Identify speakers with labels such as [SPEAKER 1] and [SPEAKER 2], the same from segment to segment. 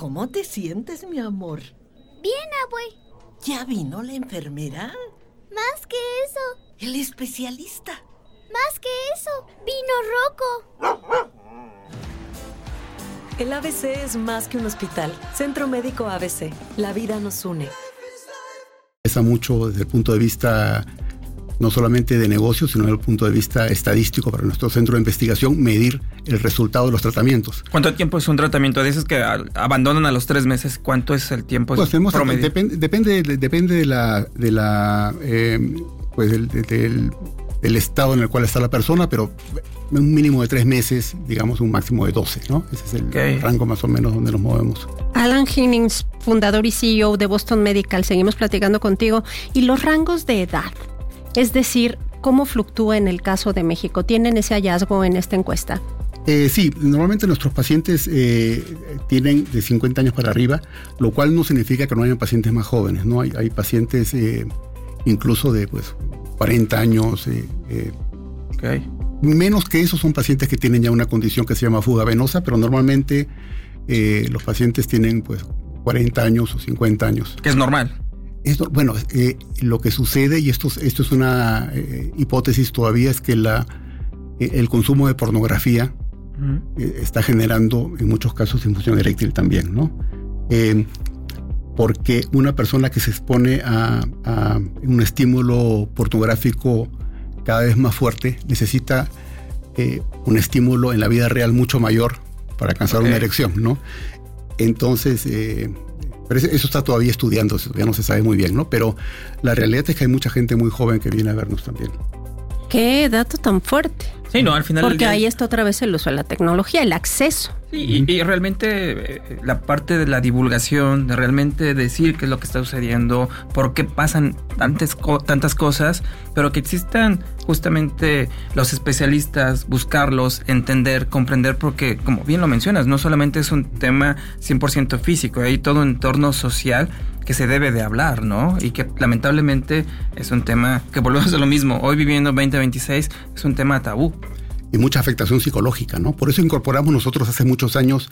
[SPEAKER 1] ¿Cómo te sientes, mi amor?
[SPEAKER 2] Bien, abue.
[SPEAKER 1] ¿Ya vino la enfermera?
[SPEAKER 2] Más que eso.
[SPEAKER 1] El especialista.
[SPEAKER 2] Más que eso. Vino Rocco.
[SPEAKER 3] El ABC es más que un hospital. Centro Médico ABC. La vida nos une.
[SPEAKER 4] Pesa mucho desde el punto de vista no solamente de negocios, sino desde el punto de vista estadístico para nuestro centro de investigación, medir el resultado de los tratamientos.
[SPEAKER 5] ¿Cuánto tiempo es un tratamiento? Dices que abandonan a los 3 meses. ¿Cuánto es el tiempo promedio?
[SPEAKER 4] Depende de la del estado en el cual está la persona, pero un mínimo de 3 meses, digamos un máximo de 12, ¿no? Ese es el rango más o menos donde nos movemos.
[SPEAKER 6] Alan Jennings, fundador y CEO de Boston Medical, seguimos platicando contigo. Y los rangos de edad, es decir, ¿cómo fluctúa en el caso de México? ¿Tienen ese hallazgo en esta encuesta?
[SPEAKER 4] Sí, normalmente nuestros pacientes tienen de 50 años para arriba, lo cual no significa que no hayan pacientes más jóvenes, ¿no? Hay pacientes incluso de 40 años. Menos que eso son pacientes que tienen ya una condición que se llama fuga venosa, pero normalmente los pacientes tienen 40 años o 50 años.
[SPEAKER 5] Que es normal.
[SPEAKER 4] Lo que sucede, y esto es una hipótesis todavía, es que el consumo de pornografía está generando en muchos casos disfunción eréctil también, ¿no? Porque una persona que se expone a un estímulo pornográfico cada vez más fuerte necesita un estímulo en la vida real mucho mayor para alcanzar una erección, ¿no? Entonces, pero eso está todavía estudiando, ya no se sabe muy bien, ¿no? Pero la realidad es que hay mucha gente muy joven que viene a vernos también.
[SPEAKER 6] ¡Qué dato tan fuerte!
[SPEAKER 5] Sí, no, al final...
[SPEAKER 6] Porque ahí está otra vez el uso de la tecnología, el acceso.
[SPEAKER 5] Sí, y realmente la parte de la divulgación, de realmente decir qué es lo que está sucediendo, por qué pasan tantas cosas, pero que existan justamente los especialistas, buscarlos, entender, comprender, porque como bien lo mencionas, no solamente es un tema 100% físico, hay todo un entorno social que se debe de hablar, ¿no? Y que lamentablemente es un tema que volvemos a lo mismo. Hoy viviendo 2026 es un tema tabú.
[SPEAKER 4] Y mucha afectación psicológica, ¿no? Por eso incorporamos nosotros hace muchos años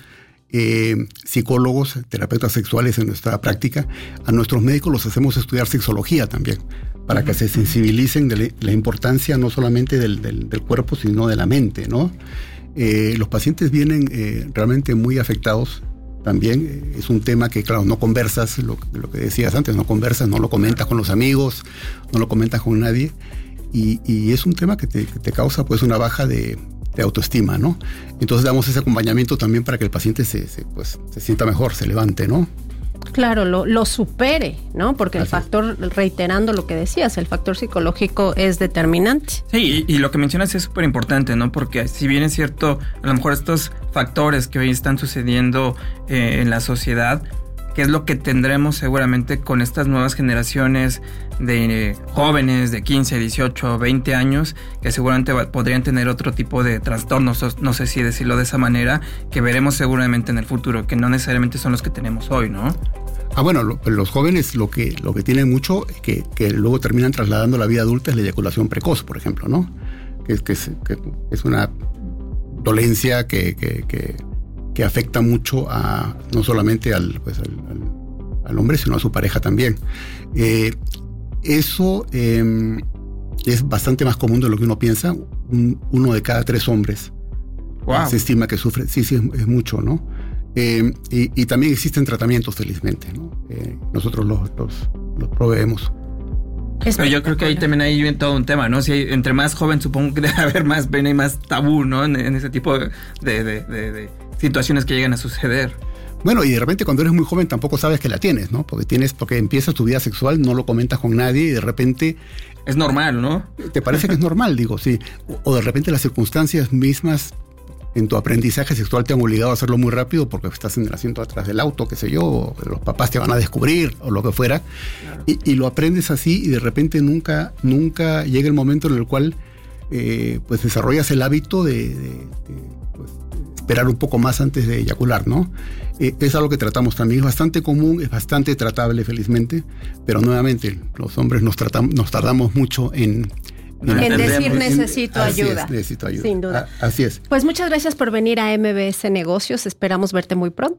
[SPEAKER 4] psicólogos, terapeutas sexuales en nuestra práctica. A nuestros médicos los hacemos estudiar sexología también, para que se sensibilicen de la importancia no solamente del cuerpo, sino de la mente, ¿no? Los pacientes vienen realmente muy afectados. También es un tema que, claro, no conversas, lo que decías antes, no conversas, no lo comentas con los amigos, no lo comentas con nadie, y es un tema que te causa una baja de autoestima, ¿no? Entonces damos ese acompañamiento también para que el paciente se sienta mejor, se levante, ¿no?
[SPEAKER 6] Claro, lo supere, ¿no? Porque el factor, reiterando lo que decías, el factor psicológico es determinante.
[SPEAKER 5] Sí, y lo que mencionas es súper importante, ¿no? Porque si bien es cierto, a lo mejor estos factores que hoy están sucediendo en la sociedad, que es lo que tendremos seguramente con estas nuevas generaciones de jóvenes de 15, 18, 20 años, que seguramente podrían tener otro tipo de trastornos, no sé si decirlo de esa manera, que veremos seguramente en el futuro, que no necesariamente son los que tenemos hoy, ¿no?
[SPEAKER 4] Los jóvenes lo que tienen mucho, que luego terminan trasladando a la vida adulta, es la eyaculación precoz, por ejemplo, ¿no? Que es una dolencia que afecta mucho no solamente al hombre, sino a su pareja también. Eso es bastante más común de lo que uno piensa. 1 de cada 3 hombres se estima que sufre. Sí, es mucho, ¿no? Y también existen tratamientos, felizmente, ¿no? Nosotros los proveemos.
[SPEAKER 5] Pero yo creo que ahí también hay todo un tema, ¿no? Si entre más joven, supongo que debe haber más pena y más tabú, ¿no? En ese tipo de situaciones que llegan a suceder.
[SPEAKER 4] Bueno, y de repente cuando eres muy joven tampoco sabes que la tienes, ¿no? Porque empiezas tu vida sexual, no lo comentas con nadie y de repente...
[SPEAKER 5] Es normal, ¿no?
[SPEAKER 4] Te parece que es normal, digo, sí. O de repente las circunstancias mismas en tu aprendizaje sexual te han obligado a hacerlo muy rápido porque estás en el asiento atrás del auto, qué sé yo, o los papás te van a descubrir o lo que fuera. Claro. Y lo aprendes así y de repente nunca llega el momento en el cual desarrollas el hábito de esperar un poco más antes de eyacular, ¿no? Es algo que tratamos también, es bastante común, es bastante tratable felizmente, pero nuevamente los hombres nos tardamos mucho en
[SPEAKER 6] decir necesito ayuda.
[SPEAKER 4] Necesito ayuda.
[SPEAKER 6] Sin duda.
[SPEAKER 4] Así es.
[SPEAKER 6] Pues muchas gracias por venir a MBS Negocios, esperamos verte muy pronto.